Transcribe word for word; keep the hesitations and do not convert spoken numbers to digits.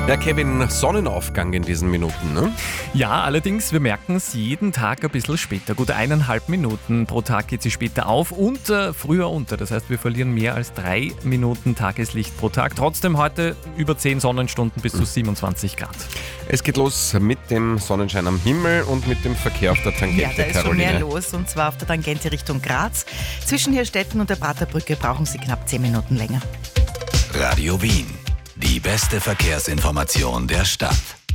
Ja, Kevin, Sonnenaufgang in diesen Minuten, ne? Ja, allerdings, wir merken es jeden Tag ein bisschen später. Gut eineinhalb Minuten pro Tag geht sie später auf und äh, früher unter. Das heißt, wir verlieren mehr als drei Minuten Tageslicht pro Tag. Trotzdem heute über zehn Sonnenstunden bis zu siebenundzwanzig Grad. Es geht los mit dem Sonnenschein am Himmel und mit dem Verkehr auf der Tangente, Ja, da ist schon Caroline. mehr los, und zwar auf der Tangente Richtung Graz. Zwischen Hirstetten und der Praterbrücke brauchen Sie knapp zehn Minuten länger. Radio Wien. Die beste Verkehrsinformation der Stadt.